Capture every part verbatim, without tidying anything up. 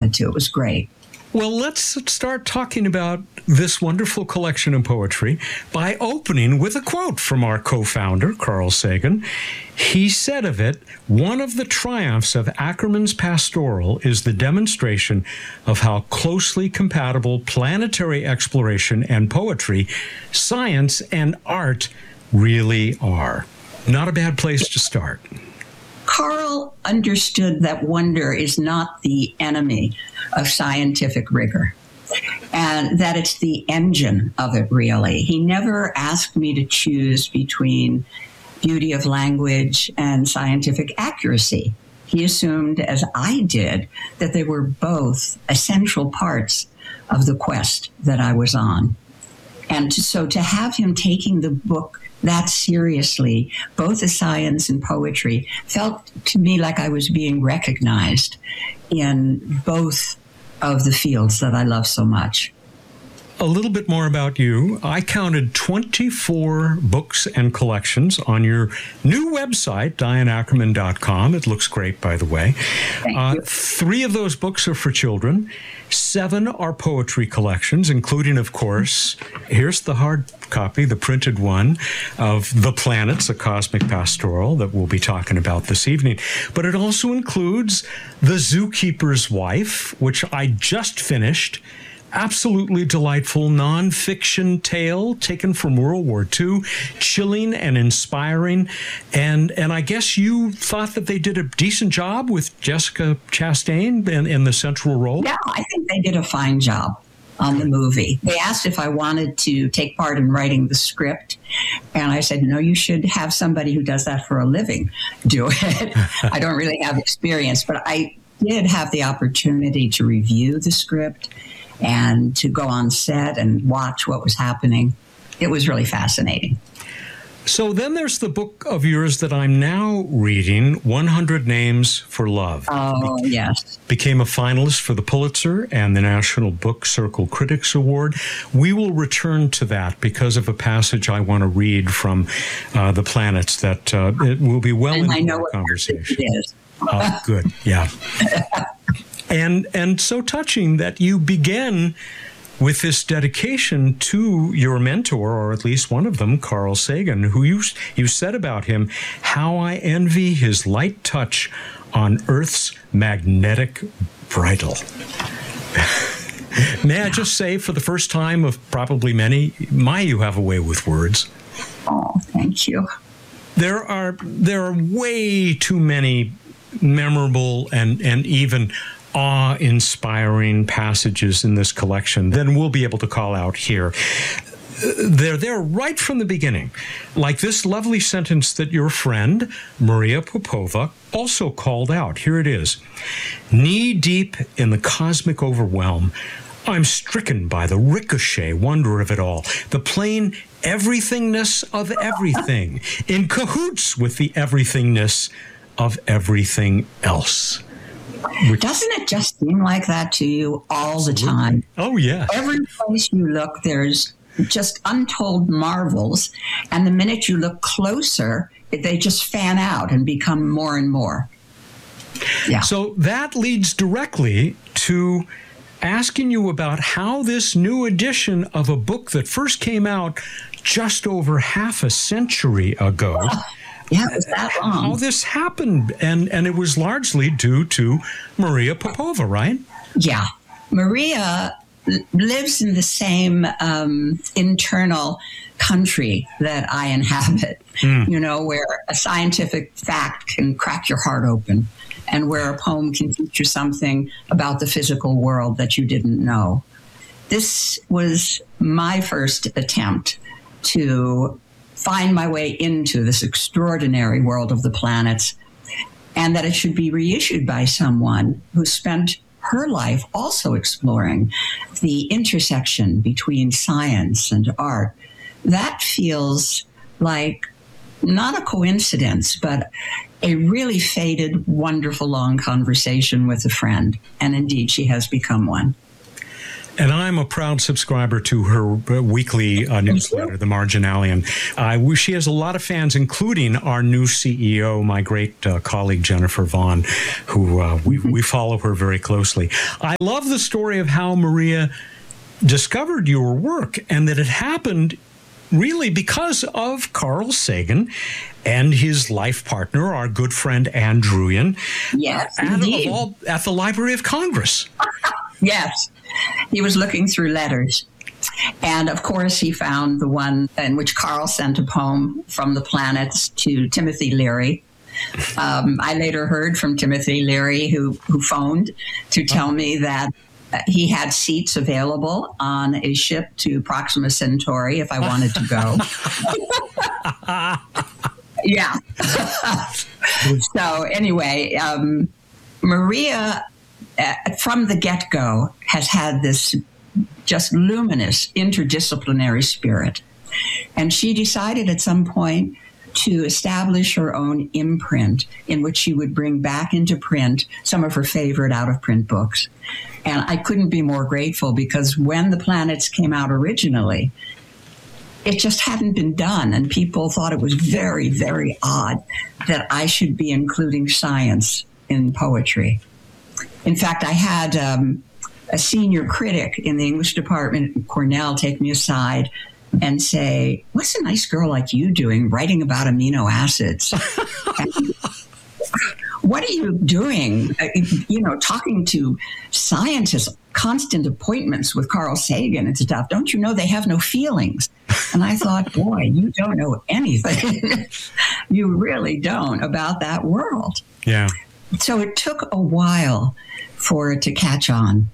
it to. It was great. Well, let's start talking about this wonderful collection of poetry by opening with a quote from our co-founder, Carl Sagan. He said of it, "One of the triumphs of Ackerman's pastoral is the demonstration of how closely compatible planetary exploration and poetry, science and art really are." Not a bad place to start. Carl understood that wonder is not the enemy of scientific rigor, and that it's the engine of it, really. He never asked me to choose between beauty of language and scientific accuracy. He assumed, as I did, that they were both essential parts of the quest that I was on. And to, so to have him taking the book that seriously, both as science and poetry, felt to me like I was being recognized in both of the fields that I love so much. A little bit more about you. I counted twenty-four books and collections on your new website, diane ackerman dot com. It looks great, by the way. Thank uh, you. Three of those books are for children. Seven are poetry collections, including, of course, here's the hard copy, the printed one, of The Planets, a Cosmic Pastoral that we'll be talking about this evening. But it also includes The Zookeeper's Wife, which I just finished. Absolutely delightful nonfiction tale taken from World War Two, chilling and inspiring. And and I guess you thought that they did a decent job with Jessica Chastain in, in the central role? Yeah, I think they did a fine job on the movie. They asked if I wanted to take part in writing the script, and I said, no, you should have somebody who does that for a living do it. I don't really have experience, but I did have the opportunity to review the script and to go on set and watch what was happening. It was really fascinating. So then there's the book of yours that I'm now reading, one hundred Names for Love. Oh, Be- yes. Became a finalist for the Pulitzer and the National Book Circle Critics Award. We will return to that because of a passage I want to read from uh, The Planets that uh, it will be well and into I know our what conversation. It is. Oh, good. Yeah. And and so touching that you began with this dedication to your mentor, or at least one of them, Carl Sagan, who you, you said about him, "How I envy his light touch on Earth's magnetic bridle." May I just say, for the first time of probably many, my, you have a way with words. Oh, thank you. There are there are way too many memorable and, and even awe-inspiring passages in this collection than we'll be able to call out here. They're there right from the beginning, like this lovely sentence that your friend, Maria Popova, also called out. Here it is. "Knee-deep in the cosmic overwhelm, I'm stricken by the ricochet wonder of it all, the plain everythingness of everything, in cahoots with the everythingness of everything else." Which, doesn't it just seem like that to you all the time? Oh, yeah. Every place you look, there's just untold marvels. And the minute you look closer, they just fan out and become more and more. Yeah. So that leads directly to asking you about how this new edition of a book that first came out just over half a century ago. Yeah, it was that long. How this happened, and, and it was largely due to Maria Popova, right? Yeah. Maria lives in the same um, internal country that I inhabit, mm. you know, where a scientific fact can crack your heart open and where a poem can teach you something about the physical world that you didn't know. This was my first attempt to find my way into this extraordinary world of the planets, and that it should be reissued by someone who spent her life also exploring the intersection between science and art. That feels like not a coincidence, but a really fated, wonderful, long conversation with a friend. And indeed, she has become one. And I'm a proud subscriber to her weekly uh, newsletter, The Marginalian. Uh, she has a lot of fans, including our new C E O, my great uh, colleague, Jennifer Vaughn, who uh, we, we follow her very closely. I love the story of how Maria discovered your work and that it happened really because of Carl Sagan and his life partner, our good friend Ann Druyan, yes, at, indeed. of all, at the Library of Congress. Yes. He was looking through letters. And of course, he found the one in which Carl sent a poem from the planets to Timothy Leary. Um, I later heard from Timothy Leary, who, who phoned to tell me that he had seats available on a ship to Proxima Centauri if I wanted to go. Yeah. So anyway, um, Maria, uh, from the get-go, has had this just luminous interdisciplinary spirit. And she decided at some point to establish her own imprint in which she would bring back into print some of her favorite out-of-print books. And I couldn't be more grateful because when The Planets came out originally, it just hadn't been done. And people thought it was very, very odd that I should be including science in poetry. In fact, I had um, a senior critic in the English department at Cornell take me aside and say, "What's a nice girl like you doing writing about amino acids? And, what are you doing, uh, you know, talking to scientists, constant appointments with Carl Sagan and stuff? Don't you know they have no feelings?" And I thought, boy, you don't know anything. You really don't about that world. Yeah. So it took a while for it to catch on.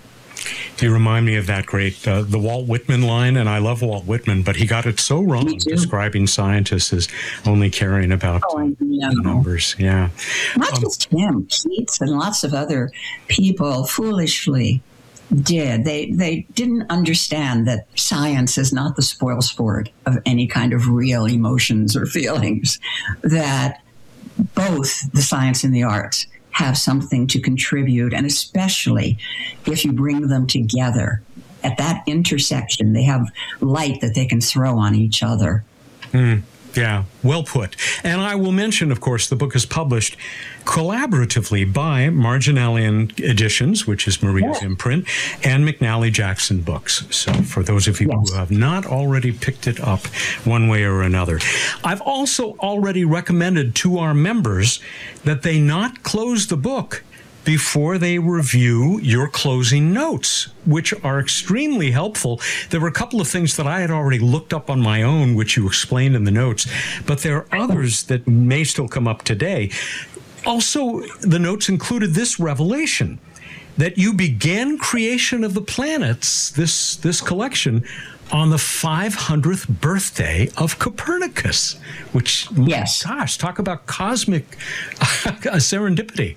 You remind me of that great, uh, the Walt Whitman line, and I love Walt Whitman, but he got it so wrong describing scientists as only caring about oh, I know. numbers. Yeah. Not Um, just him, Keats and lots of other people foolishly did. They they didn't understand that science is not the spoil sport of any kind of real emotions or feelings, that both the science and the arts have something to contribute, and especially if you bring them together. At that intersection, they have light that they can throw on each other. Mm, yeah, well put. And I will mention, of course, the book is published collaboratively by Marginalian Editions, which is Maria's yes. imprint, and McNally Jackson Books. So for those of you yes. who have not already picked it up one way or another. I've also already recommended to our members that they not close the book before they review your closing notes, which are extremely helpful. There were a couple of things that I had already looked up on my own, which you explained in the notes, but there are others that may still come up today. Also, the notes included this revelation, that you began creation of the planets, this, this collection, on the five hundredth birthday of Copernicus, which, yes. gosh, talk about cosmic serendipity.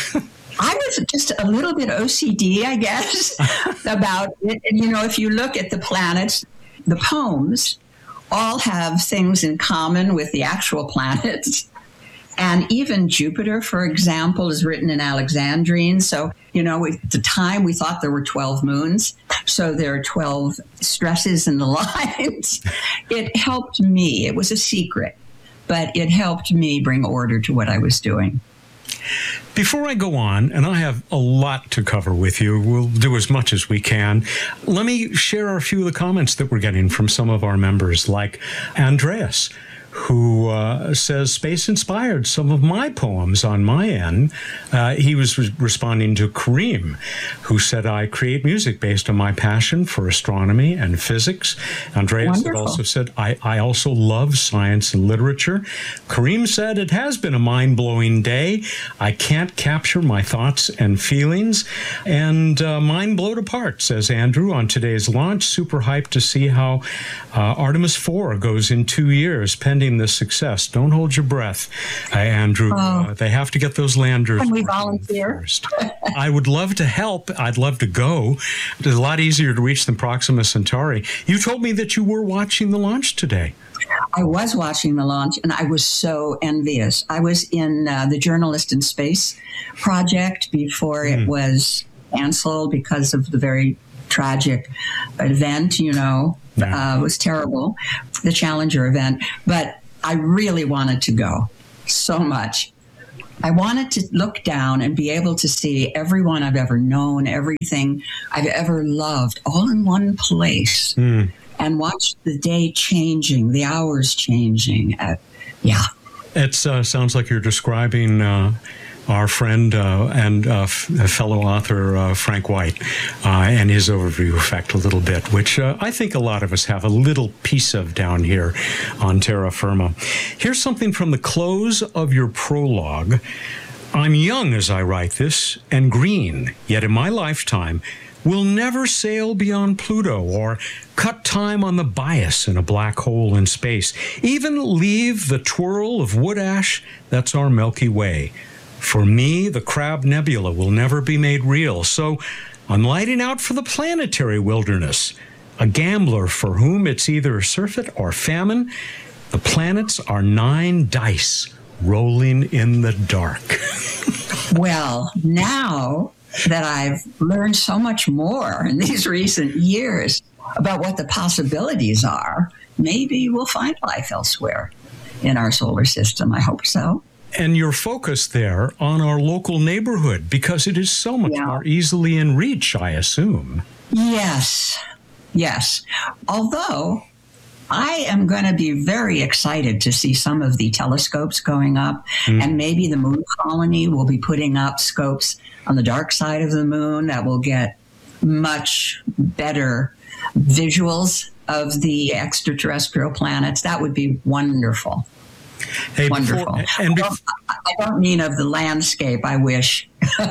I was just a little bit O C D, I guess, about it. And, you know, if you look at the planets, the poems all have things in common with the actual planets. And even Jupiter, for example, is written in Alexandrine. So, you know, at the time we thought there were twelve moons. So there are twelve stresses in the lines. It helped me. It was a secret, but it helped me bring order to what I was doing. Before I go on, and I have a lot to cover with you, we'll do as much as we can. Let me share a few of the comments that we're getting from some of our members, like Andreas, who uh, says, Space inspired some of my poems on my end. Uh, he was re- responding to Kareem, who said, I create music based on my passion for astronomy and physics. Andreas had also said, I, I also love science and literature. Kareem said, it has been a mind-blowing day. I can't capture my thoughts and feelings. And uh, mind blowed apart, says Andrew, on today's launch. Super hyped to see how uh, Artemis four goes in two years, pending the success. Don't hold your breath, uh, Andrew. Oh. Uh, they have to get those landers. Can we volunteer? First. I would love to help. I'd love to go. It's a lot easier to reach than Proxima Centauri. You told me that you were watching the launch today. I was watching the launch, and I was so envious. I was in uh, the Journalist in Space project before mm. it was canceled because of the very tragic event, you know. Yeah. Uh, it was terrible, the Challenger event. But I really wanted to go so much. I wanted to look down and be able to see everyone I've ever known, everything I've ever loved, all in one place, mm. and watch the day changing, the hours changing. Uh, yeah. It uh, sounds like you're describing uh, our friend uh, and uh, f- fellow author uh, Frank White uh, and his overview effect a little bit, which uh, I think a lot of us have a little piece of down here on Terra Firma. Here's something from the close of your prologue. I'm young as I write this and green, yet in my lifetime will never sail beyond Pluto or cut time on the bias in a black hole in space, even leave the twirl of wood ash that's our Milky Way. For me, the Crab Nebula will never be made real, so I'm lighting out for the planetary wilderness, a gambler for whom it's either surfeit or famine. The planets are nine dice rolling in the dark. Well, now that I've learned so much more in these recent years about what the possibilities are, maybe we'll find life elsewhere in our solar system. I hope so. And you're focused there on our local neighborhood because it is so much Yeah. more easily in reach, I assume. Yes, yes. Although I am going to be very excited to see some of the telescopes going up, mm. and maybe the moon colony will be putting up scopes on the dark side of the moon that will get much better visuals of the extraterrestrial planets. That would be wonderful. Hey, Wonderful. Before, and bef- I don't mean of the landscape, I wish.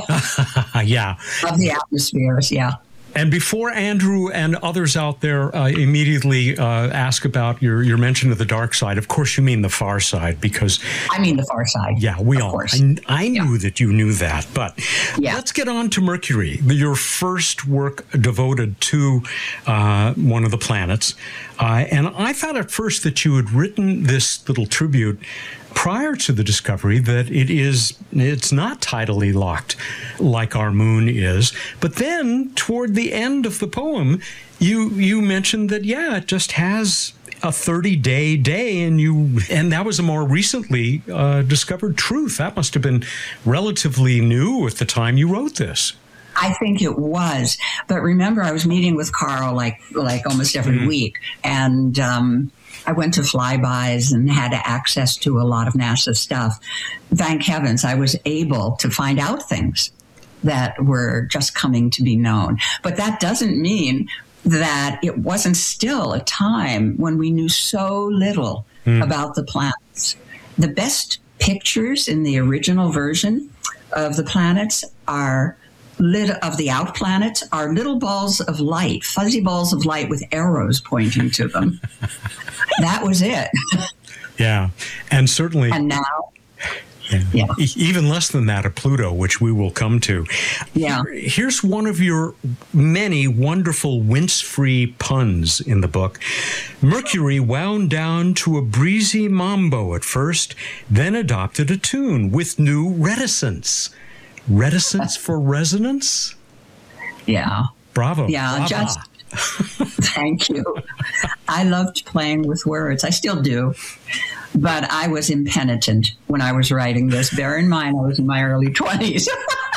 yeah. Of the atmospheres, yeah. And before Andrew and others out there uh, immediately uh, ask about your, your mention of the dark side, of course you mean the far side, because... I mean the far side. Yeah, we of all... Course. I, I knew yeah. that you knew that, but yeah. let's get on to Mercury, your first work devoted to uh, one of the planets. Uh, and I thought at first that you had written this little tribute prior to the discovery that it is, it's not tidally locked like our moon is. But then toward the end of the poem, you you mentioned that, yeah, it just has a thirty-day day, and you and that was a more recently uh, discovered truth. That must have been relatively new at the time you wrote this. I think it was. But remember, I was meeting with Carl like like almost every mm. week, and um, I went to flybys and had access to a lot of NASA stuff. Thank heavens, I was able to find out things that were just coming to be known. But that doesn't mean that it wasn't still a time when we knew so little mm. about the planets. The best pictures in the original version of the planets are lit of the out planets are little balls of light, fuzzy balls of light with arrows pointing to them. That was it. Yeah, and certainly. And now. Yeah. Yeah. E- even less than that of Pluto, which we will come to. Yeah. Here, here's one of your many wonderful wince-free puns in the book. Mercury wound down to a breezy mambo at first, then adopted a tune with new reticence. Reticence for resonance? Yeah. Bravo. Yeah, Brava. just thank you. I loved playing with words. I still do. But I was impenitent when I was writing this. Bear in mind, I was in my early twenties.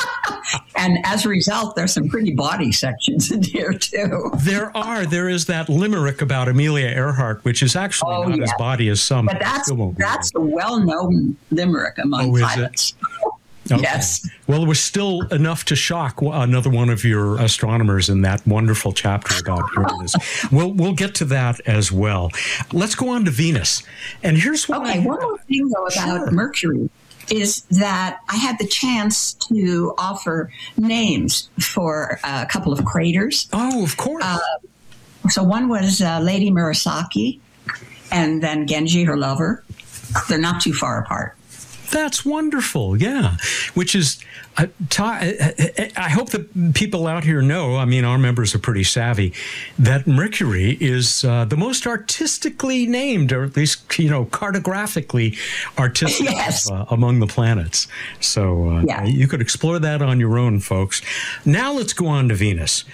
And as a result, there's some pretty bawdy sections in here, too. There are. There is that limerick about Amelia Earhart, which is actually oh, not yeah. as bawdy as some. But that's, that's a well-known limerick among oh, pilots. Okay. Yes. Well, it was still enough to shock another one of your astronomers in that wonderful chapter about Uranus. we'll we'll get to that as well. Let's go on to Venus. And here's what Okay, I, one more thing though about sure. Mercury is that I had the chance to offer names for a couple of craters. Oh, of course. Uh, so one was uh, Lady Murasaki, and then Genji, her lover. They're not too far apart. That's wonderful, yeah. Which is, uh, ta- I, I hope that people out here know, I mean, our members are pretty savvy, that Mercury is uh, the most artistically named, or at least, you know, cartographically artistic yes. uh, among the planets. So uh, yeah. you could explore that on your own, folks. Now let's go on to Venus.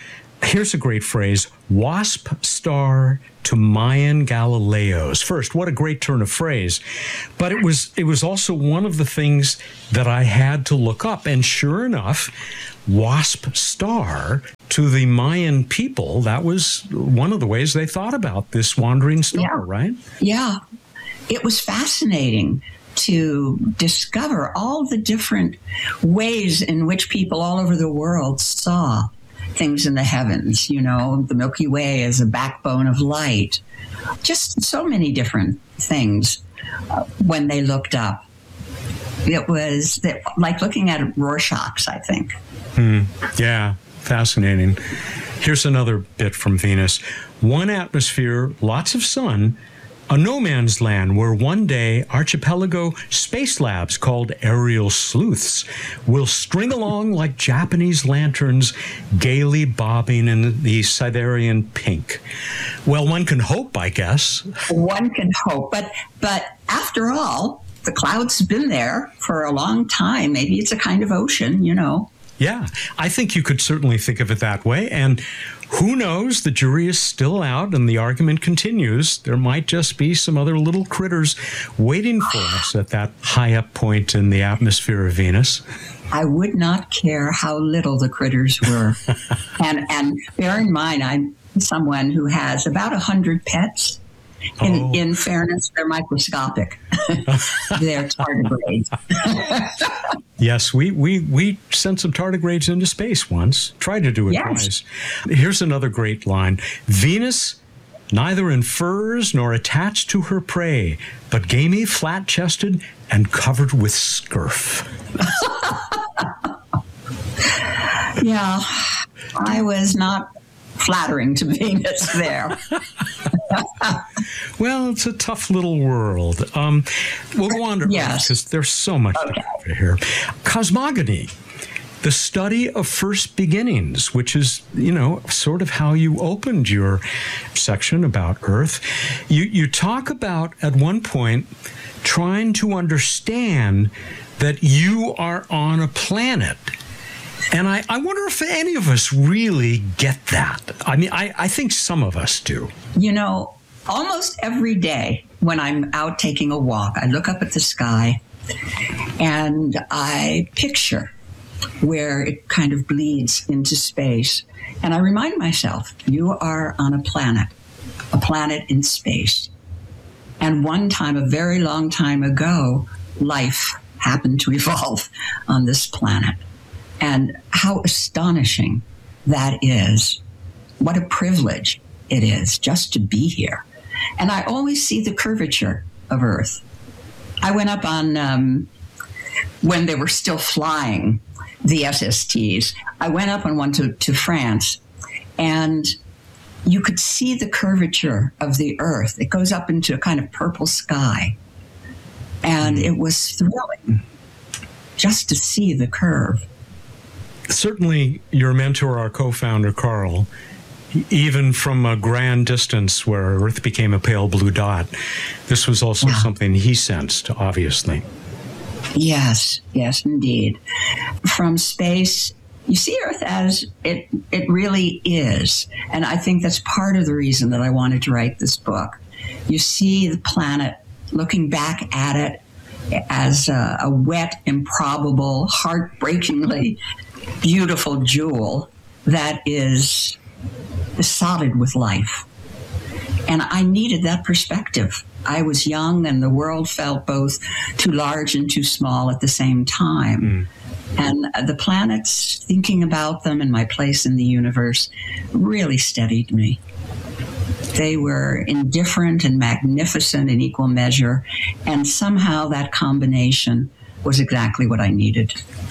Here's a great phrase, wasp star to Mayan Galileos. First, what a great turn of phrase. But it was it was also one of the things that I had to look up. And sure enough, wasp star to the Mayan people, that was one of the ways they thought about this wandering star, yeah. right? Yeah. It was fascinating to discover all the different ways in which people all over the world saw things in the heavens. You know, the Milky Way is a backbone of light. Just so many different things uh, when they looked up. It was that, like looking at Rorschach's, I think. Hmm. Yeah, fascinating. Here's another bit from Venus. One atmosphere, lots of sun, a no man's land where one day archipelago space labs called aerial sleuths will string along like Japanese lanterns gaily bobbing in the Siderean pink. Well, one can hope, I guess. One can hope. But, but after all, the cloud's been there for a long time. Maybe it's a kind of ocean, you know. Yeah, I think you could certainly think of it that way. And who knows? The jury is still out and the argument continues. There might just be some other little critters waiting for us at that high up point in the atmosphere of Venus. I would not care how little the critters were. and and bear in mind, I'm someone who has about a hundred pets. In, oh. in fairness, they're microscopic. They're tardigrades. Yes, we, we, we sent some tardigrades into space once. Tried to do it yes. twice. Here's another great line. Venus, neither infers nor attached to her prey, but gamey, flat-chested, and covered with scurf. Yeah, I was not flattering to Venus there. Well, it's a tough little world. Um, we'll go on to yes. because there's so much okay. to cover here. Cosmogony, the study of first beginnings, which is, you know, sort of how you opened your section about Earth. You, you talk about, at one point, trying to understand that you are on a planet. And I, I wonder if any of us really get that. I mean, I, I think some of us do. You know, almost every day when I'm out taking a walk, I look up at the sky and I picture where it kind of bleeds into space. And I remind myself, you are on a planet, a planet in space. And one time, a very long time ago, life happened to evolve on this planet. And how astonishing that is. What a privilege it is just to be here. And I always see the curvature of Earth. I went up on, um, when they were still flying, the S S Ts. I went up on one to, to France, and you could see the curvature of the Earth. It goes up into a kind of purple sky. And it was thrilling just to see the curve. Certainly, your mentor, our co-founder, Carl, even from a grand distance where Earth became a pale blue dot, this was also yeah. something he sensed, obviously. Yes, yes, indeed. From space, you see Earth as it, it really is. And I think that's part of the reason that I wanted to write this book. You see the planet, looking back at it as a, a wet, improbable, heartbreakingly beautiful jewel that is solid with life. And I needed that perspective. I was young and the world felt both too large and too small at the same time. Mm. And the planets, thinking about them and my place in the universe, really steadied me. They were indifferent and magnificent in equal measure, and somehow that combination was exactly what I needed.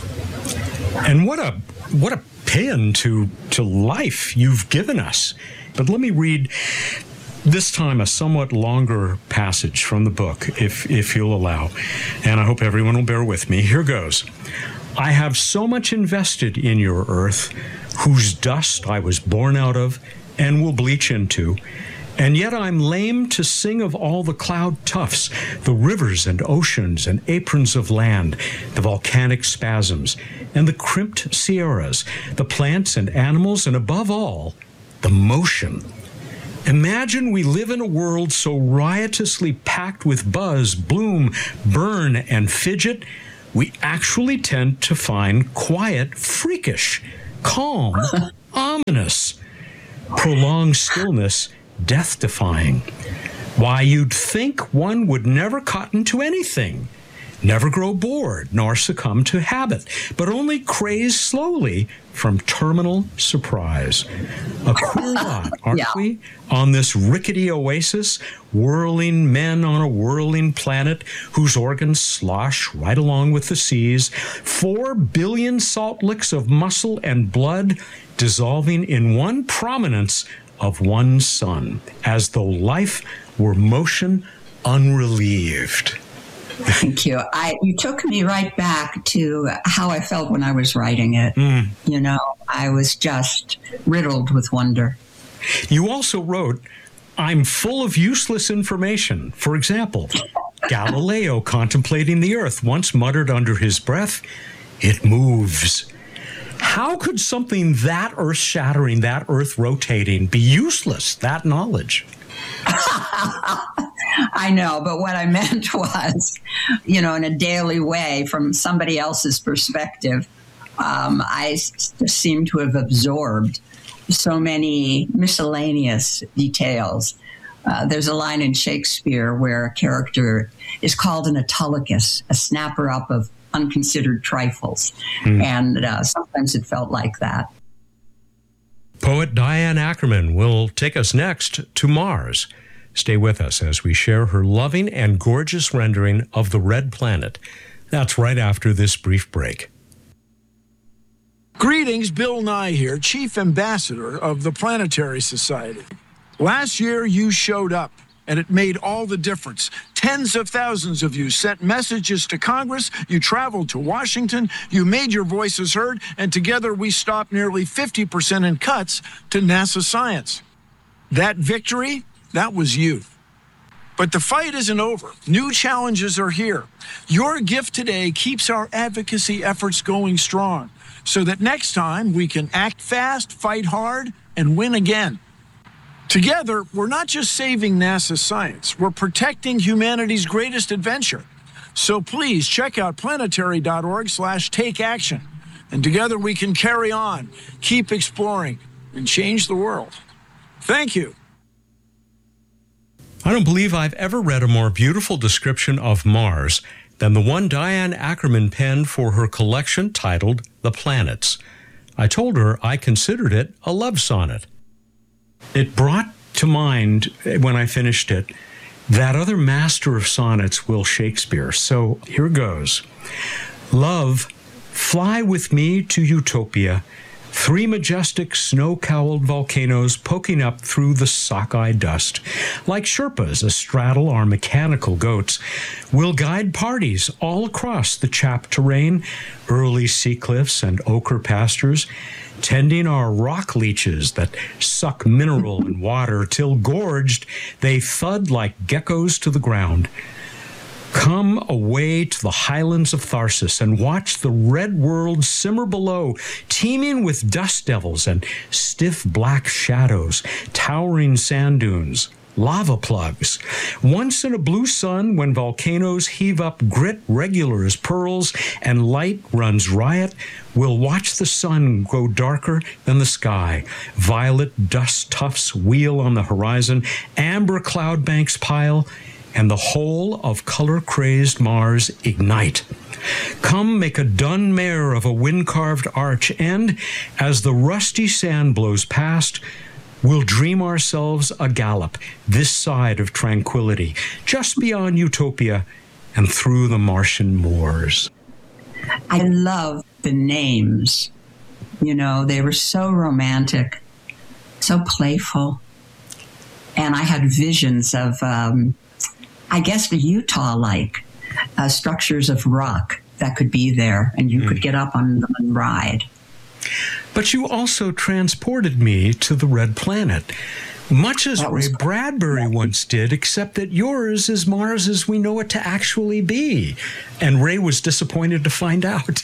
And what a what a pin to to life you've given us. But let me read this time a somewhat longer passage from the book, if if you'll allow. And I hope everyone will bear with me. Here goes. I have so much invested in your Earth, whose dust I was born out of and will bleach into, And yet I'm lame to sing of all the cloud tufts, the rivers and oceans and aprons of land, the volcanic spasms and the crimped sierras, the plants and animals, and above all, the motion. Imagine we live in a world so riotously packed with buzz, bloom, burn, and fidget, we actually tend to find quiet freakish, calm, ominous, prolonged stillness death-defying. Why, you'd think one would never cotton to anything, never grow bored, nor succumb to habit, but only craze slowly from terminal surprise. A queer lot, aren't yeah. we, on this rickety oasis, whirling men on a whirling planet whose organs slosh right along with the seas, four billion salt licks of muscle and blood dissolving in one prominence of one sun, as though life were motion unrelieved. Thank you. I you took me right back to how I felt when I was writing it. Mm. You know, I was just riddled with wonder. You also wrote, I'm full of useless information. For example, Galileo contemplating the earth once muttered under his breath, it moves. How could something that earth-shattering, that earth-rotating be useless, that knowledge? I know, but what I meant was, you know, in a daily way, from somebody else's perspective, um, I just seem to have absorbed so many miscellaneous details. Uh, there's a line in Shakespeare where a character is called an Autolycus, a snapper up of unconsidered trifles. Mm. And uh, sometimes it felt like that. Poet Diane Ackerman will take us next to Mars. Stay with us as we share her loving and gorgeous rendering of the Red Planet. That's right after this brief break. Greetings, Bill Nye here, Chief Ambassador of the Planetary Society. Last year, you showed up, and it made all the difference. Tens of thousands of you sent messages to Congress, you traveled to Washington, you made your voices heard, and together we stopped nearly fifty percent in cuts to NASA science. That victory, that was you. But the fight isn't over. New challenges are here. Your gift today keeps our advocacy efforts going strong, so that next time we can act fast, fight hard, and win again. Together, we're not just saving NASA science, we're protecting humanity's greatest adventure. So please check out planetary.org slash take action. And together we can carry on, keep exploring, and change the world. Thank you. I don't believe I've ever read a more beautiful description of Mars than the one Diane Ackerman penned for her collection titled The Planets. I told her I considered it a love sonnet. It brought to mind, when I finished it, that other master of sonnets, Will Shakespeare. So here goes. Love, fly with me to Utopia, three majestic snow-cowled volcanoes poking up through the sockeye dust. Like Sherpas astraddle our mechanical goats, we'll guide parties all across the chapped terrain, early sea cliffs and ochre pastures, tending our rock leeches that suck mineral and water till gorged they thud like geckos to the ground. Come away to the highlands of Tharsis and watch the red world simmer below, teeming with dust devils and stiff black shadows, towering sand dunes, lava plugs. Once in a blue sun, when volcanoes heave up grit regular as pearls and light runs riot, we'll watch the sun grow darker than the sky. Violet dust tufts wheel on the horizon, amber cloud banks pile, and the whole of color-crazed Mars ignite. Come make a dun mare of a wind-carved arch, and as the rusty sand blows past, we'll dream ourselves a gallop this side of tranquility, just beyond Utopia and through the Martian moors. I love the names. You know, they were so romantic, so playful. And I had visions of, um, I guess, the Utah-like uh, structures of rock that could be there, and you mm. could get up on them and ride. But you also transported me to the Red Planet, Much as That Ray was- Bradbury once did, except that yours is Mars as we know it to actually be. And Ray was disappointed to find out.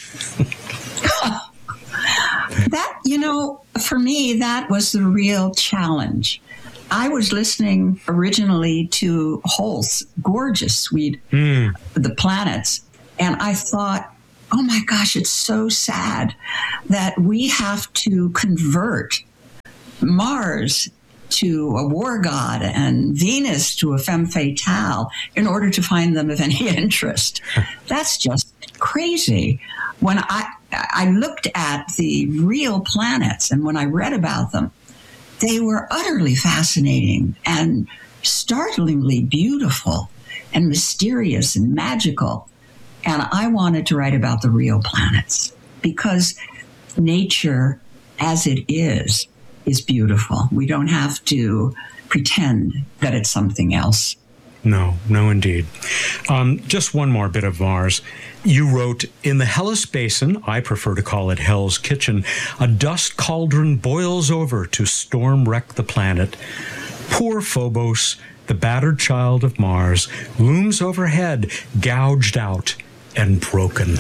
That, you know, for me, that was the real challenge. I was listening originally to Holt's gorgeous suite, Mm. The Planets, and I thought, oh my gosh, it's so sad that we have to convert Mars to a war god and Venus to a femme fatale in order to find them of any interest. That's just crazy. When I I looked at the real planets and when I read about them, they were utterly fascinating and startlingly beautiful and mysterious and magical. And I wanted to write about the real planets because nature as it is is beautiful. We don't have to pretend that it's something else. No, no, indeed. Um, just one more bit of Mars. You wrote, in the Hellas Basin, I prefer to call it Hell's Kitchen, a dust cauldron boils over to storm wreck the planet. Poor Phobos, the battered child of Mars, looms overhead, gouged out and broken.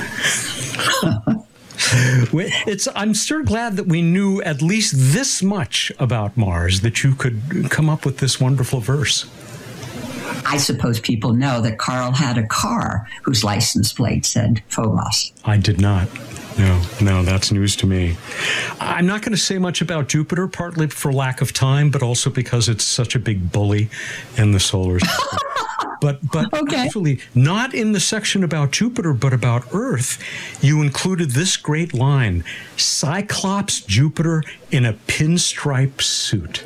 It's, I'm sure glad that we knew at least this much about Mars, that you could come up with this wonderful verse. I suppose people know that Carl had a car whose license plate said Phobos. I did not. No, no, that's news to me. I'm not going to say much about Jupiter, partly for lack of time, but also because it's such a big bully in the solar system. But but Okay. actually, not in the section about Jupiter, but about Earth, you included this great line, Cyclops Jupiter in a pinstripe suit.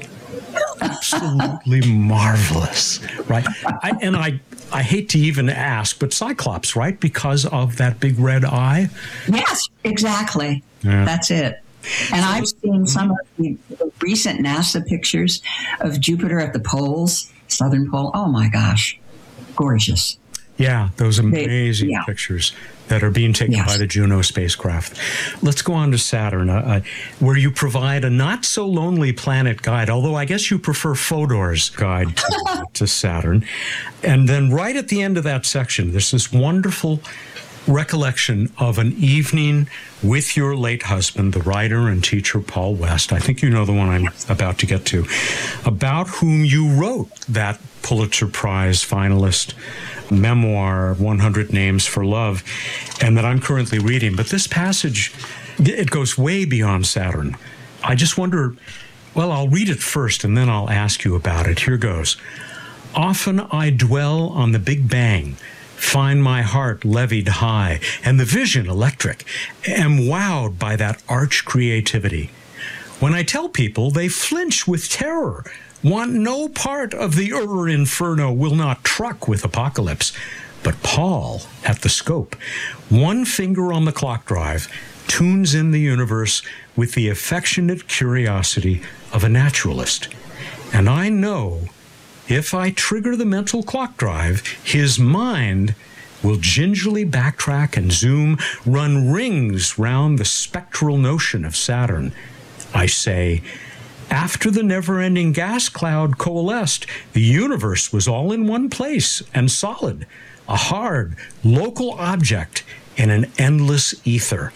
Absolutely marvelous, right? I, and I, I hate to even ask, but Cyclops, right? Because of that big red eye? Yes, exactly. Yeah. That's it. And I've seen some of the recent NASA pictures of Jupiter at the poles, southern pole. Oh my gosh, gorgeous. Yeah, those amazing yeah. pictures that are being taken Yes. by the Juno spacecraft. Let's go on to Saturn, uh, uh, where you provide a not so lonely planet guide, although I guess you prefer Fodor's guide to, to Saturn. And then right at the end of that section, there's this wonderful recollection of an evening with your late husband, the writer and teacher Paul West. I think you know the one I'm about to get to, about whom you wrote that Pulitzer Prize finalist memoir, one hundred Names for Love, and that I'm currently reading. But this passage, it goes way beyond Saturn. I just wonder, well, I'll read it first and then I'll ask you about it. Here goes. Often I dwell on the Big Bang, find my heart levied high, and the vision electric, am wowed by that arch creativity. When I tell people, they flinch with terror, want no part of the Ur Inferno, will not truck with apocalypse. But Paul, at the scope, one finger on the clock drive, tunes in the universe with the affectionate curiosity of a naturalist. And I know if I trigger the mental clock drive, his mind will gingerly backtrack and zoom, run rings round the spectral notion of Saturn. I say, after the never-ending gas cloud coalesced, the universe was all in one place and solid, a hard, local object in an endless ether.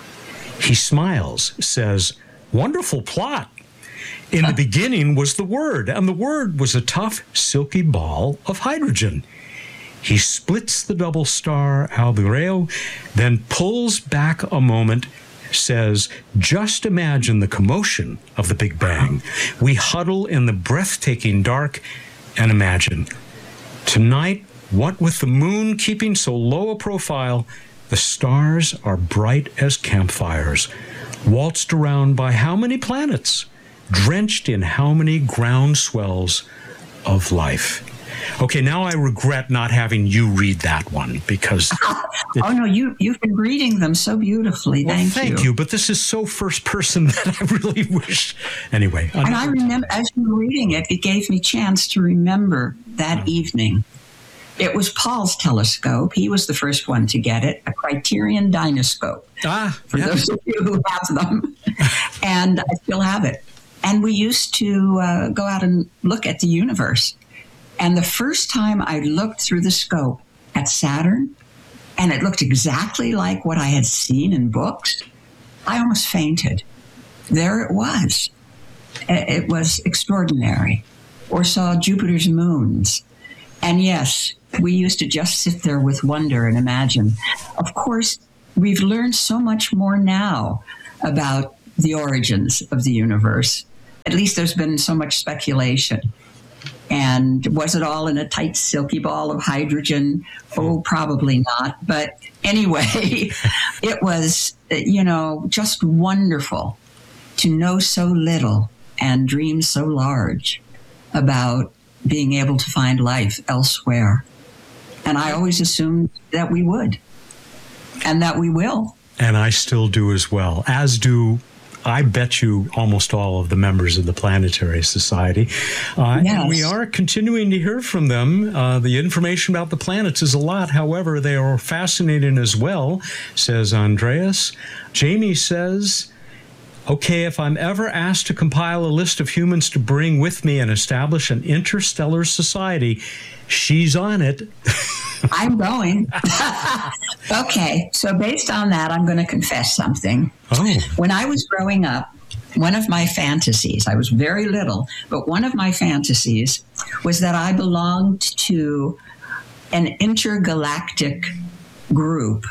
He smiles, says, wonderful plot. In the beginning was the Word, and the Word was a tough, silky ball of hydrogen. He splits the double star Albireo, then pulls back a moment, says, just imagine the commotion of the Big Bang. We huddle in the breathtaking dark and imagine. Tonight, what with the moon keeping so low a profile, the stars are bright as campfires, waltzed around by how many planets, drenched in how many ground swells of life. Okay, now I regret not having you read that one because... Oh, no, you, you've been reading them so beautifully. Well, thank, thank you. But this is so first person that I really wish... Anyway. And I remember, as you were reading it, it gave me a chance to remember that oh. evening. It was Paul's telescope. He was the first one to get it, a Criterion Dynoscope. Ah, for yeah. those of you who have them. And I still have it. And we used to uh, go out and look at the universe. And the first time I looked through the scope at Saturn, and it looked exactly like what I had seen in books, I almost fainted. There it was. It was extraordinary. Or saw Jupiter's moons. And yes, we used to just sit there with wonder and imagine. Of course, we've learned so much more now about the origins of the universe. At least there's been so much speculation. And was it all in a tight, silky ball of hydrogen? Oh, probably not. But anyway, it was, you know, just wonderful to know so little and dream so large about being able to find life elsewhere. And I always assumed that we would, and that we will. And I still do as well, as do, I bet you, almost all of the members of the Planetary Society. Uh, yes. And we are continuing to hear from them. Uh, the information about the planets is a lot. However, they are fascinating as well, says Andreas. Jamie says, okay, if I'm ever asked to compile a list of humans to bring with me and establish an interstellar society, she's on it. I'm going. Okay, so based on that, I'm going to confess something. Oh. When I was growing up, one of my fantasies, I was very little, but one of my fantasies was that I belonged to an intergalactic group,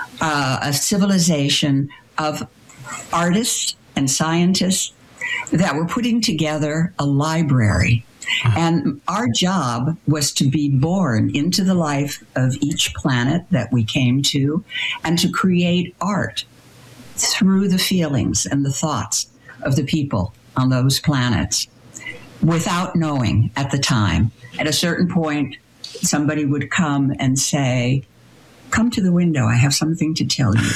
uh, a civilization of artists and scientists that were putting together a library. And our job was to be born into the life of each planet that we came to and to create art through the feelings and the thoughts of the people on those planets without knowing at the time. At a certain point, somebody would come and say, come to the window, I have something to tell you.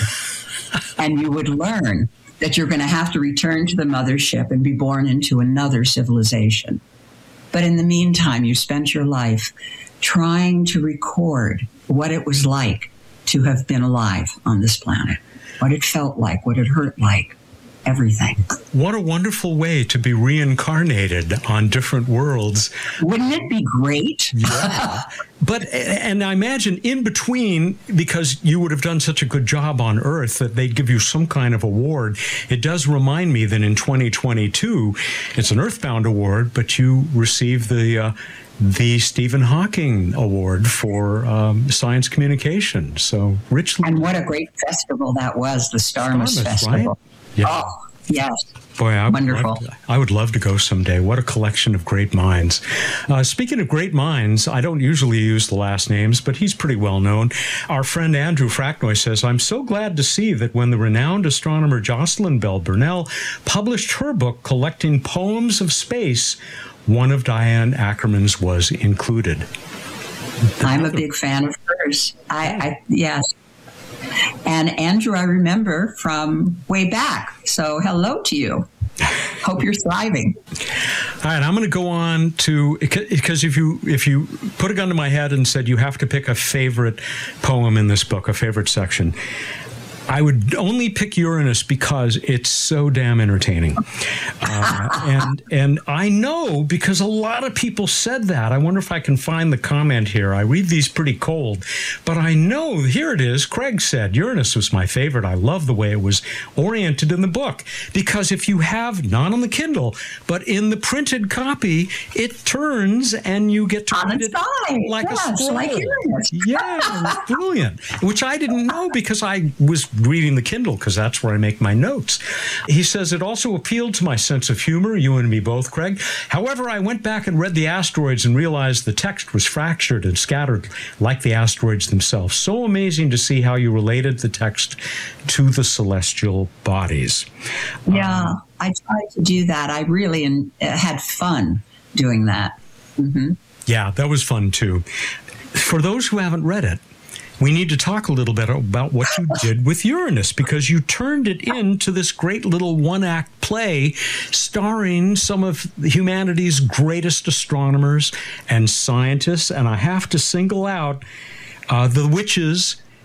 And you would learn that you're going to have to return to the mothership and be born into another civilization. But in the meantime, you spent your life trying to record what it was like to have been alive on this planet, what it felt like, what it hurt like, everything. What a wonderful way to be reincarnated on different worlds. Wouldn't it be great? Yeah. But, and I imagine in between, because you would have done such a good job on Earth that they'd give you some kind of award. It does remind me that in twenty twenty-two, it's an Earthbound award, but you received the uh, the Stephen Hawking Award for um, science communication. So richly. And what a great festival that was, the Starmus, Starmus, Festival. right? Yeah. Oh, yes. Boy, I would, Wonderful. love to, I would love to go someday. What a collection of great minds. Uh, speaking of great minds, I don't usually use the last names, but he's pretty well known. Our friend Andrew Fracknoy says, I'm so glad to see that when the renowned astronomer Jocelyn Bell Burnell published her book, Collecting Poems of Space, one of Diane Ackerman's was included. I'm a big fan of hers. I, I yes. And Andrew, I remember from way back. So hello to you. Hope you're thriving. All right, I'm going to go on to, because if you if you put a gun to my head and said you have to pick a favorite poem in this book, a favorite section, I would only pick Uranus because it's so damn entertaining. Uh, and and I know because a lot of people said that. I wonder if I can find the comment here. I read these pretty cold, but I know, here it is. Craig said, Uranus was my favorite. I love the way it was oriented in the book. Because if you have, not on the Kindle, but in the printed copy, it turns and you get to on read its it side. like yes, a scroll. like Uranus. Yeah, it was brilliant. Which I didn't know because I was reading the Kindle because that's where I make my notes. He says, it also appealed to my sense of humor, you and me both, Craig. However, I went back and read the asteroids and realized the text was fractured and scattered like the asteroids themselves. So amazing to see how you related the text to the celestial bodies. Yeah, um, I tried to do that. I really in, uh, had fun doing that. Mm-hmm. Yeah, that was fun too. For those who haven't read it, we need to talk a little bit about what you did with Uranus, because you turned it into this great little one-act play starring some of humanity's greatest astronomers and scientists. And I have to single out uh, the witches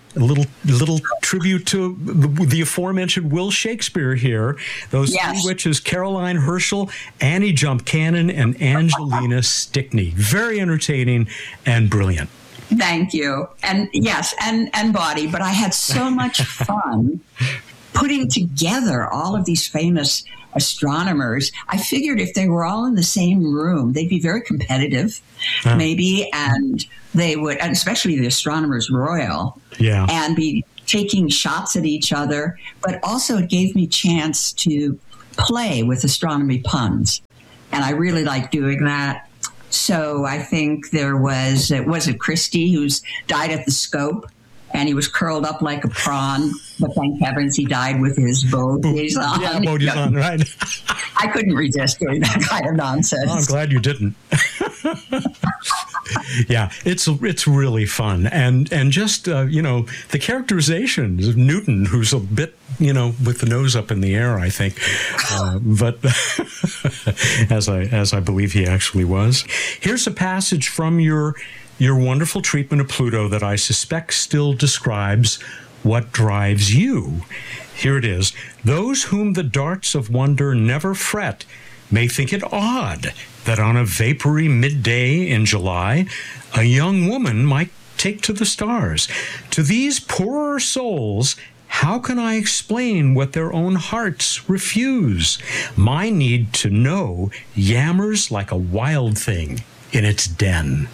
A little little tribute to the, the aforementioned Will Shakespeare here. Those yes. three witches, Caroline Herschel, Annie Jump Cannon, and Angelina Stickney. Very entertaining and brilliant. Thank you. And yes, and, and body. But I had so much fun putting together all of these famous astronomers. I figured if they were all in the same room, they'd be very competitive, huh. maybe, and they would, and especially the Astronomers Royal, yeah. and be taking shots at each other. But also it gave me a chance to play with astronomy puns. And I really like doing that. So I think there was, was it Christie, who's died at the Scope? And he was curled up like a prawn, but thank heavens he died with his bow gaze on. Yeah, bow gaze on, right. I couldn't resist doing that kind of nonsense. Oh, I'm glad you didn't. Yeah, it's it's really fun. And and just, uh, you know, the characterizations of Newton, who's a bit, you know, with the nose up in the air, I think. Uh, but as I as I believe he actually was. Here's a passage from your your wonderful treatment of Pluto that I suspect still describes what drives you. Here it is. Those whom the darts of wonder never fret may think it odd that on a vapory midday in July, a young woman might take to the stars. To these poorer souls, how can I explain what their own hearts refuse? My need to know yammers like a wild thing in its den.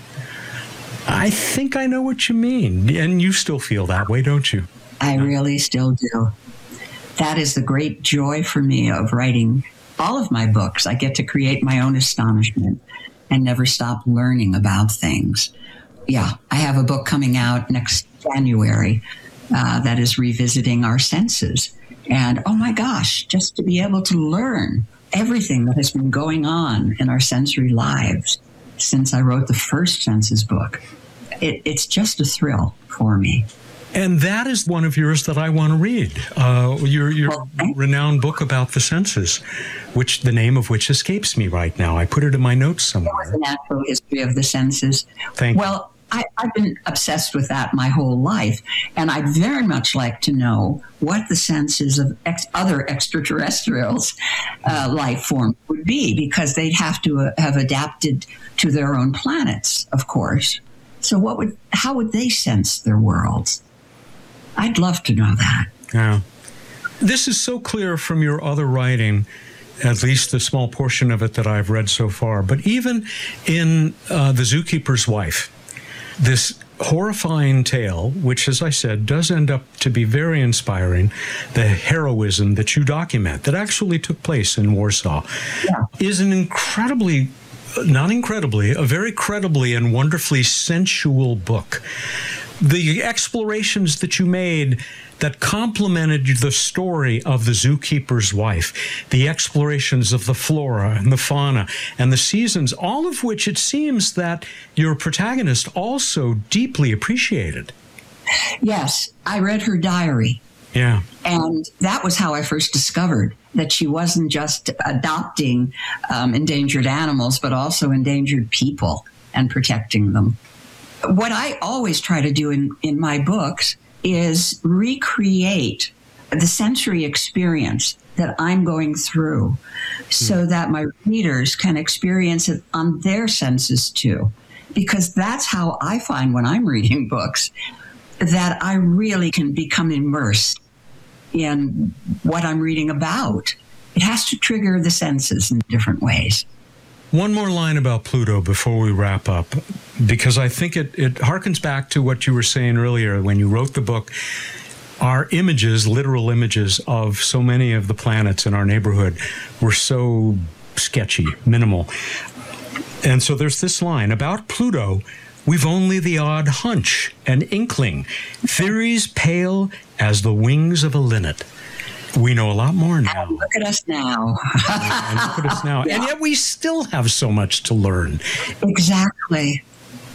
I think I know what you mean. And you still feel that way, don't you? I really still do. That is the great joy for me of writing all of my books. I get to create my own astonishment and never stop learning about things. Yeah, I have a book coming out next January uh, that is revisiting our senses. And oh my gosh, just to be able to learn everything that has been going on in our sensory lives since I wrote the first senses book. It, it's just a thrill for me. And that is one of yours that I want to read. Uh, your your okay. renowned book about the senses, which the name of which escapes me right now. I put it in my notes somewhere. It was a natural history of the senses. Thank well, you. I, I've been obsessed with that my whole life, and I'd very much like to know what the senses of ex- other extraterrestrials' uh, life form would be, because they'd have to uh, have adapted to their own planets, of course. So, what would how would they sense their worlds? I'd love to know that. Yeah. This is so clear from your other writing, at least the small portion of it that I've read so far. But even in uh, The Zookeeper's Wife, this horrifying tale, which, as I said, does end up to be very inspiring, the heroism that you document that actually took place in Warsaw, yeah. is an incredibly, not incredibly, a very credibly and wonderfully sensual book. The explorations that you made that complemented the story of the Zookeeper's Wife, the explorations of the flora and the fauna and the seasons, all of which it seems that your protagonist also deeply appreciated. Yes, I read her diary. Yeah. And that was how I first discovered that she wasn't just adopting um, endangered animals, but also endangered people and protecting them. What I always try to do in, in my books is recreate the sensory experience that I'm going through so that my readers can experience it on their senses too. Because that's how I find when I'm reading books that I really can become immersed in what I'm reading about. It has to trigger the senses in different ways. One more line about Pluto before we wrap up, because I think it, it harkens back to what you were saying earlier when you wrote the book. Our images, literal images of so many of the planets in our neighborhood were so sketchy, minimal. And so there's this line about Pluto: we've only the odd hunch, an inkling, theories pale as the wings of a linnet. We know a lot more now. And look at us now. and look at us now. Yeah. And yet we still have so much to learn. Exactly.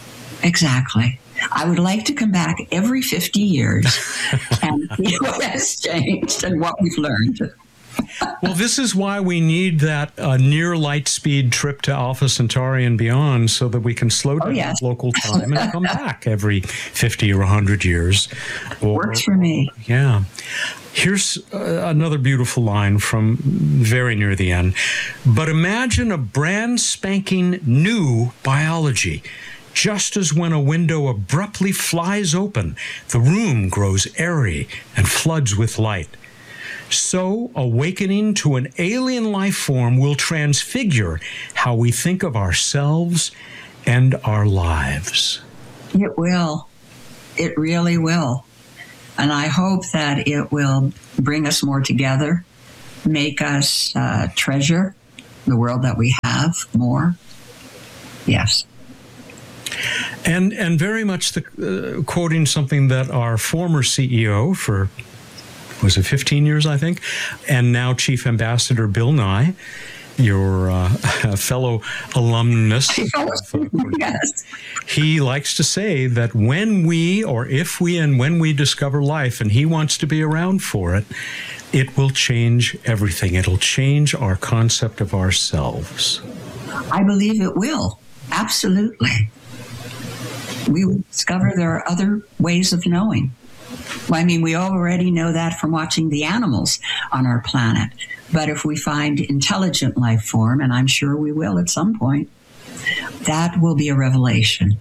Exactly. I would like to come back every fifty years and see what has changed and what we've learned. Well, this is why we need that uh, near light speed trip to Alpha Centauri and beyond, so that we can slow down Oh, yes. local time and come back every fifty or one hundred years. Or, Works for me. Yeah. Here's uh, another beautiful line from very near the end. But imagine a brand spanking new biology. Just as when a window abruptly flies open, the room grows airy and floods with light. So, awakening to an alien life form will transfigure how we think of ourselves and our lives. It will. It really will. And I hope that it will bring us more together, make us uh, treasure the world that we have more. Yes. And and very much the, uh, quoting something that our former C E O for, was it fifteen years, I think, and now Chief Ambassador Bill Nye, your uh, fellow alumnus. Yes. He likes to say that when we, or if we and when we discover life, and he wants to be around for it, it will change everything. It'll change our concept of ourselves. I believe it will. Absolutely. We will discover there are other ways of knowing. Well, I mean, we already know that from watching the animals on our planet. But if we find intelligent life form, and I'm sure we will at some point, that will be a revelation.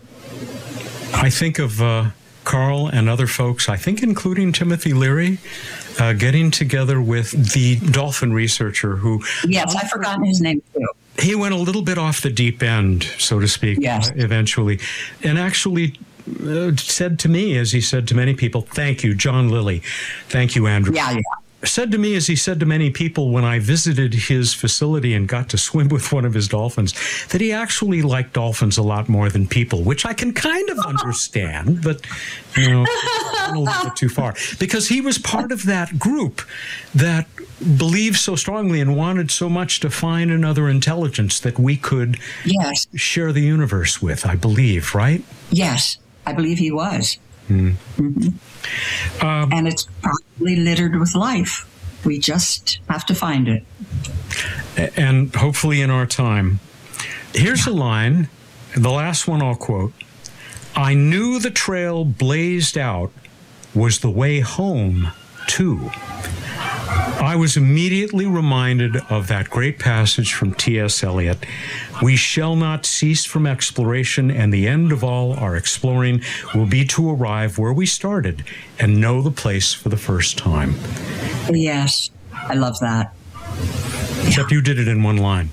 I think of uh, Carl and other folks, I think including Timothy Leary, uh, getting together with the dolphin researcher who... Yes, I've forgotten his name too. He went a little bit off the deep end, so to speak, yes. uh, eventually, and actually uh, said to me, as he said to many people, thank you, John Lilly. Thank you, Andrew. Yeah, yeah. Said to me, as he said to many people when I visited his facility and got to swim with one of his dolphins, that he actually liked dolphins a lot more than people, which I can kind of understand, but, you know, a little bit too far. Because he was part of that group that believed so strongly and wanted so much to find another intelligence that we could yes. share the universe with, I believe, right? Yes, I believe he was. Mm. Mm-hmm. Um, and it's probably littered with life. We just have to find it. And hopefully in our time. Here's a line, the last one I'll quote. I knew the trail blazed out was the way home, too. I was immediately reminded of that great passage from T S Eliot. We shall not cease from exploration, and the end of all our exploring will be to arrive where we started and know the place for the first time. Yes, I love that. Except you did it in one line.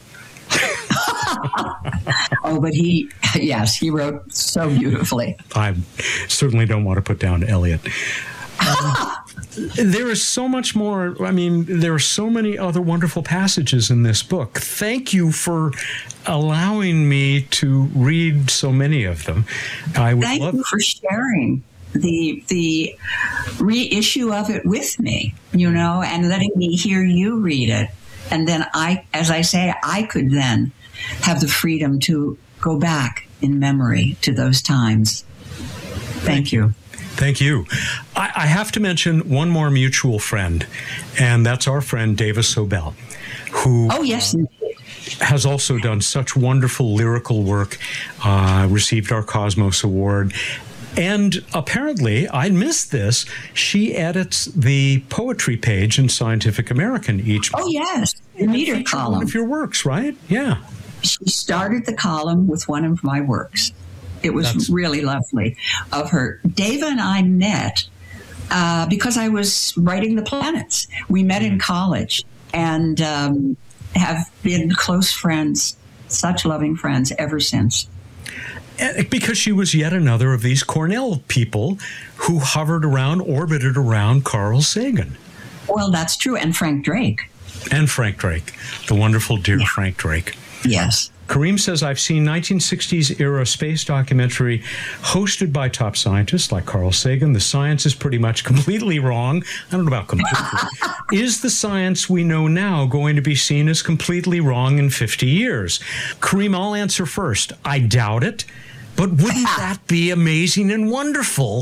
Oh, but he, yes, he wrote so beautifully. I certainly don't want to put down Eliot. Um, there is so much more. I mean, there are so many other wonderful passages in this book. Thank you for allowing me to read so many of them. I would Thank love you for sharing the the reissue of it with me, you know, and letting me hear you read it. And then I, as I say, I could then have the freedom to go back in memory to those times. Thank you. Thank you. I, I have to mention one more mutual friend, and that's our friend Davis Sobel, who oh yes, uh, has also done such wonderful lyrical work, uh, received our Cosmos Award. And apparently, I missed this, she edits the poetry page in Scientific American each month. Oh, yes, the meter column. One of your works, right? Yeah. She started the column with one of my works. It was That's... really lovely of her. Dava and I met uh, because I was writing The Planets. We met in college and um, have been close friends, such loving friends ever since. Because she was yet another of these Cornell people who hovered around, orbited around Carl Sagan. Well, that's true. And Frank Drake. And Frank Drake, the wonderful dear yeah. Frank Drake. Yes. Kareem says, I've seen nineteen sixties era space documentary hosted by top scientists like Carl Sagan. The science is pretty much completely wrong. I don't know about completely. Is the science we know now going to be seen as completely wrong in fifty years? Kareem, I'll answer first. I doubt it. But wouldn't that be amazing and wonderful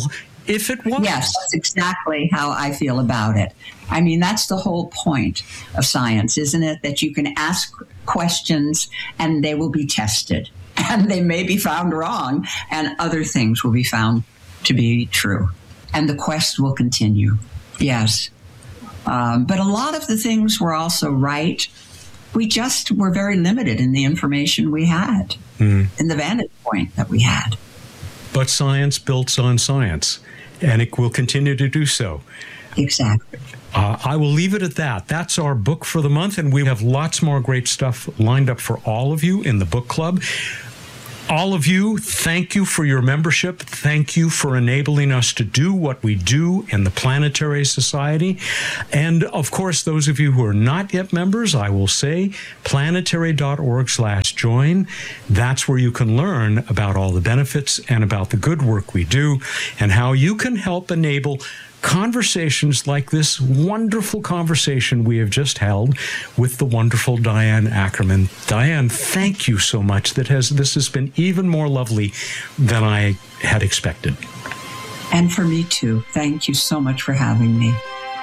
if it was. Yes, that's exactly how I feel about it. I mean, that's the whole point of science, isn't it? That you can ask questions and they will be tested. And they may be found wrong, and other things will be found to be true. And the quest will continue. Yes. Um, but a lot of the things were also right. We just were very limited in the information we had, mm. in the vantage point that we had. But science builds on science, and it will continue to do so. Exactly. Uh, I will leave it at that. That's our book for the month, and we have lots more great stuff lined up for all of you in the book club. All of you, thank you for your membership. Thank you for enabling us to do what we do in the Planetary Society. And of course, those of you who are not yet members, I will say planetary.org slash join. That's where you can learn about all the benefits and about the good work we do and how you can help enable conversations like this wonderful conversation we have just held with the wonderful Diane Ackerman. Diane, thank you so much. That has this has been even more lovely than I had expected. And for me too. Thank you so much for having me.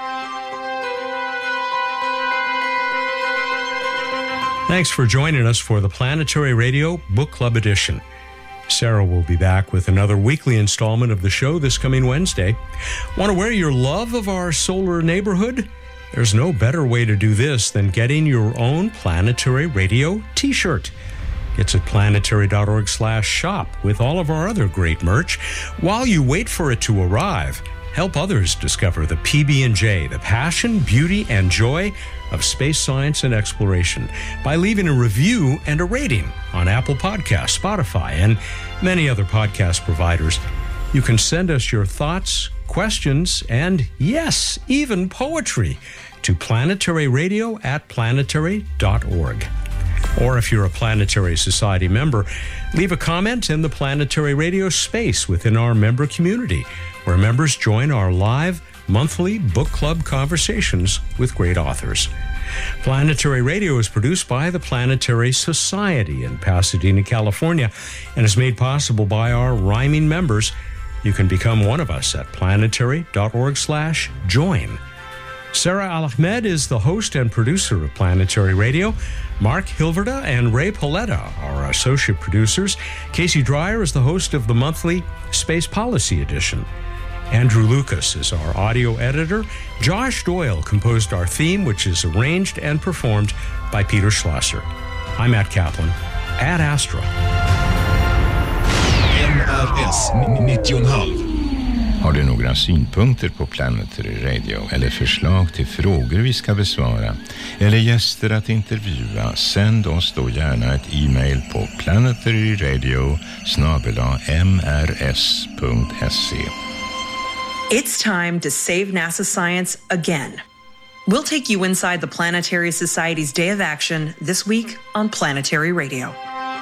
Thanks for joining us for the Planetary Radio Book Club Edition. Sarah will be back with another weekly installment of the show this coming Wednesday. Want to wear your love of our solar neighborhood? There's no better way to do this than getting your own Planetary Radio t-shirt. It's at planetary.org slash shop with all of our other great merch. While you wait for it to arrive, help others discover the P B and J, the passion, beauty, and joy of space science and exploration by leaving a review and a rating on Apple Podcasts, Spotify, and many other podcast providers. You can send us your thoughts, questions, and yes, even poetry to planetaryradio at planetary dot org. Or if you're a Planetary Society member, leave a comment in the Planetary Radio space within our member community, where members join our live monthly book club conversations with great authors. Planetary Radio is produced by the Planetary Society in Pasadena, California, and is made possible by our rhyming members. You can become one of us at planetary.org slash join. Sarah Al-Ahmed is the host and producer of Planetary Radio. Mark Hilverda and Ray Paletta are our associate producers. Casey Dreyer is the host of the monthly Space Policy Edition. Andrew Lucas is our audio editor. Josh Doyle composed our theme, which is arranged and performed by Peter Schlosser. I'm Matt Kaplan, Ad Astra. N R S nittio komma fem. Har du några synpunkter på Planetary Radio eller förslag till frågor vi ska besvara eller gäster att intervjua, sänd oss då gärna ett e-mail på planetaryradio snabel-a m r s punkt s e. It's time to save NASA science again. We'll take you inside the Planetary Society's Day of Action this week on Planetary Radio.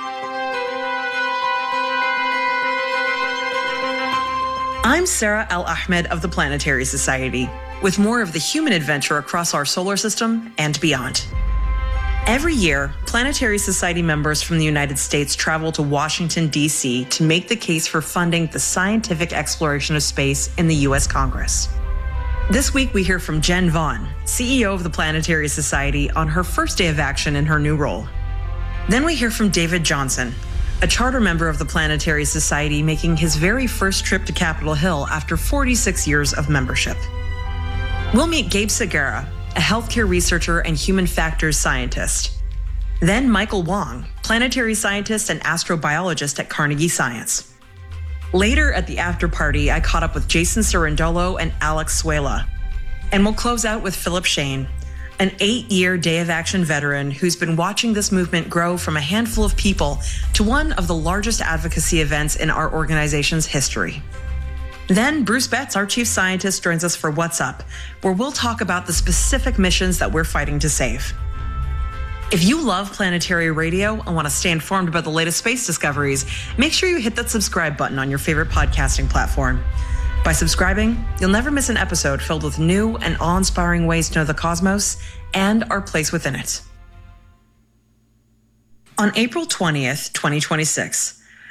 I'm Sarah Al-Ahmed of the Planetary Society, with more of the human adventure across our solar system and beyond. Every year, Planetary Society members from the United States travel to Washington, D C to make the case for funding the scientific exploration of space in the U S Congress. This week, we hear from Jen Vaughn, C E O of the Planetary Society, on her first day of action in her new role. Then we hear from David Johnson, a charter member of the Planetary Society making his very first trip to Capitol Hill after forty-six years of membership. We'll meet Gabe Segura, a healthcare researcher and human factors scientist. Then Michael Wong, planetary scientist and astrobiologist at Carnegie Science. Later at the after party, I caught up with Jason Cerundolo and Alex Suela. And we'll close out with Philip Shane, an eight-year Day of Action veteran who's been watching this movement grow from a handful of people to one of the largest advocacy events in our organization's history. Then Bruce Betts, our chief scientist, joins us for What's Up, where we'll talk about the specific missions that we're fighting to save. If you love Planetary Radio and want to stay informed about the latest space discoveries, make sure you hit that subscribe button on your favorite podcasting platform. By subscribing, you'll never miss an episode filled with new and awe-inspiring ways to know the cosmos and our place within it. On April twentieth, twenty twenty-six,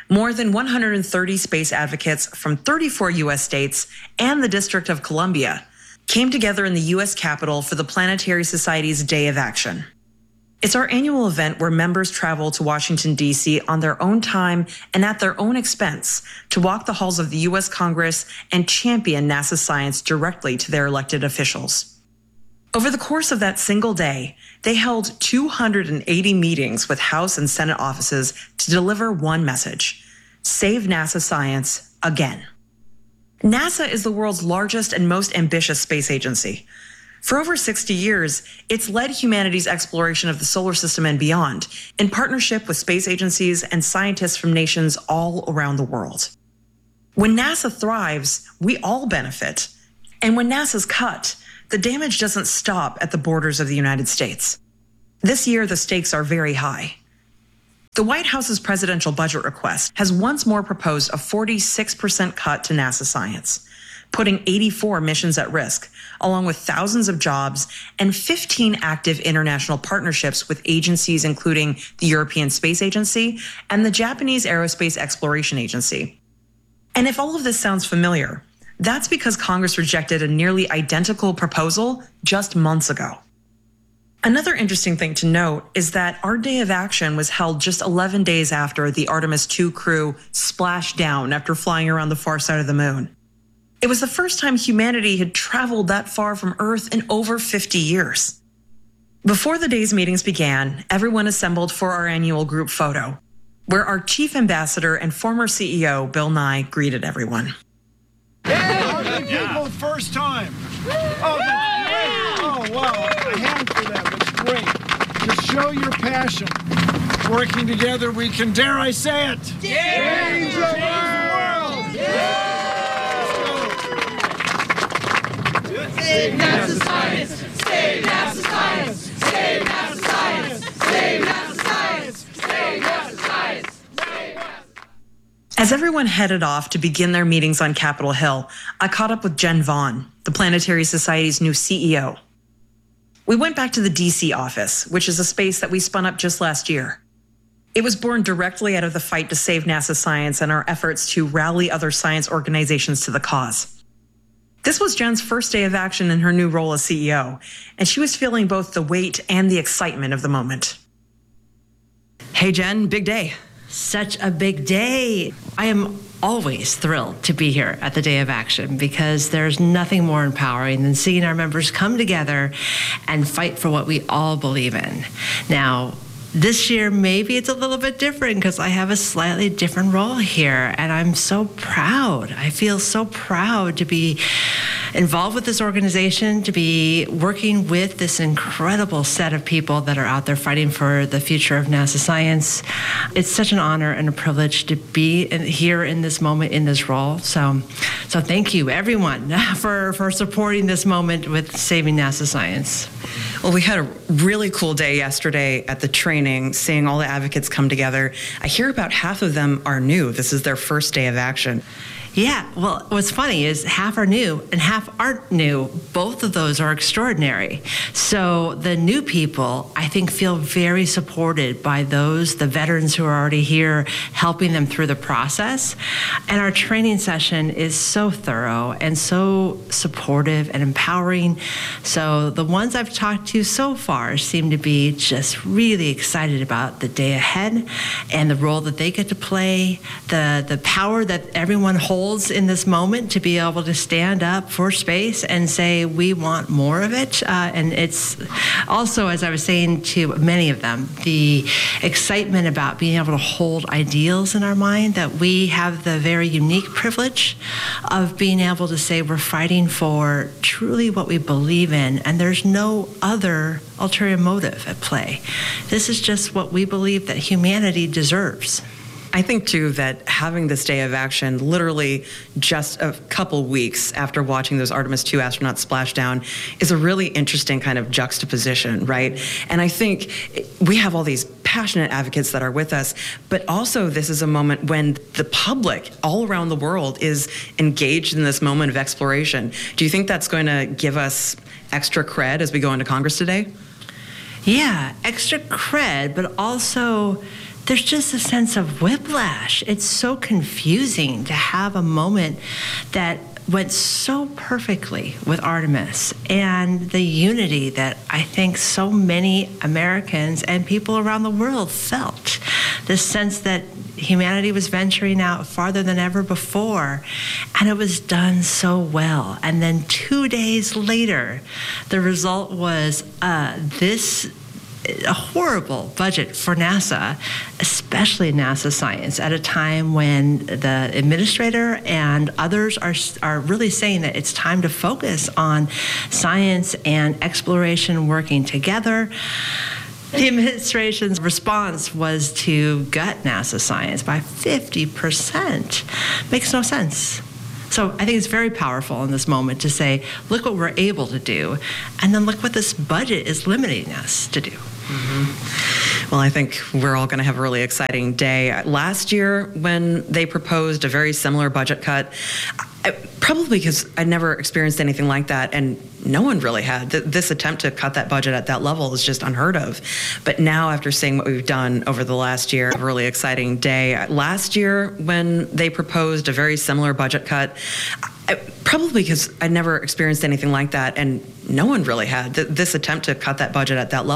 More than one hundred thirty space advocates from thirty-four U S states and the District of Columbia came together in the U S Capitol for the Planetary Society's Day of Action. It's our annual event where members travel to Washington, D C on their own time and at their own expense to walk the halls of the U S Congress and champion NASA science directly to their elected officials. Over the course of that single day, they held two hundred eighty meetings with House and Senate offices to deliver one message: save NASA science again. NASA is the world's largest and most ambitious space agency. For over sixty years, it's led humanity's exploration of the solar system and beyond in partnership with space agencies and scientists from nations all around the world. When NASA thrives, we all benefit. And when NASA's cut, the damage doesn't stop at the borders of the United States. This year, the stakes are very high. The White House's presidential budget request has once more proposed a forty-six percent cut to NASA science, putting eighty-four missions at risk, along with thousands of jobs and fifteen active international partnerships with agencies including the European Space Agency and the Japanese Aerospace Exploration Agency. And if all of this sounds familiar, that's because Congress rejected a nearly identical proposal just months ago. Another interesting thing to note is that our Day of Action was held just eleven days after the Artemis two crew splashed down after flying around the far side of the moon. It was the first time humanity had traveled that far from Earth in over fifty years. Before the day's meetings began, everyone assembled for our annual group photo, where our chief ambassador and former C E O, Bill Nye, greeted everyone. Hey, how many people first time? Oh, that's great. Oh, wow. A hand for that. That's great. To show your passion. Working together, we can, dare I say it, change the world. Save NASA science! Save NASA science! Save NASA science! Save NASA science! Save NASA science! As everyone headed off to begin their meetings on Capitol Hill, I caught up with Jen Vaughn, the Planetary Society's new C E O. We went back to the D C office, which is a space that we spun up just last year. It was born directly out of the fight to save NASA science and our efforts to rally other science organizations to the cause. This was Jen's first day of action in her new role as C E O, and she was feeling both the weight and the excitement of the moment. Hey, Jen, big day. Such a big day. I am always thrilled to be here at the Day of Action because there's nothing more empowering than seeing our members come together and fight for what we all believe in. Now, this year, maybe it's a little bit different because I have a slightly different role here, and I'm so proud. I feel so proud to be involved with this organization, to be working with this incredible set of people that are out there fighting for the future of NASA science. It's such an honor and a privilege to be in, here in this moment in this role. So, so thank you, everyone, for, for supporting this moment with saving NASA science. Well, we had a really cool day yesterday at the training, seeing all the advocates come together. I hear about half of them are new. This is their first day of action. Yeah, well, what's funny is half are new and half aren't new. Both of those are extraordinary. So the new people, I think, feel very supported by those, the veterans who are already here, helping them through the process. And our training session is so thorough and so supportive and empowering. So the ones I've talked to so far seem to be just really excited about the day ahead and the role that they get to play, the, the power that everyone holds in this moment to be able to stand up for space and say, we want more of it. Uh, and it's also, as I was saying to many of them, the excitement about being able to hold ideals in our mind, that we have the very unique privilege of being able to say we're fighting for truly what we believe in, and there's no other ulterior motive at play. This is just what we believe that humanity deserves. I think, too, that having this day of action literally just a couple weeks after watching those Artemis two astronauts splash down is a really interesting kind of juxtaposition, right? And I think we have all these passionate advocates that are with us, but also this is a moment when the public all around the world is engaged in this moment of exploration. Do you think that's going to give us extra cred as we go into Congress today? Yeah, extra cred, but also there's just a sense of whiplash. It's so confusing to have a moment that went so perfectly with Artemis, and the unity that I think so many Americans and people around the world felt. This sense that humanity was venturing out farther than ever before, and it was done so well. And then two days later, the result was uh, this a horrible budget for NASA, especially NASA science, at a time when the administrator and others are are really saying that it's time to focus on science and exploration working together. The administration's response was to gut NASA science by fifty percent. Makes no sense. So I think it's very powerful in this moment to say, look what we're able to do, and then look what this budget is limiting us to do. Mm-hmm. Well, I think we're all going to have a really exciting day. Last year, when they proposed a very similar budget cut, I, probably because I'd never experienced anything like that, and no one really had. Th- this attempt to cut that budget at that level is just unheard of. But now, after seeing what we've done over the last year, a really exciting day. Last year, when they proposed a very similar budget cut, I, probably because I'd never experienced anything like that, and no one really had. Th- this attempt to cut that budget at that level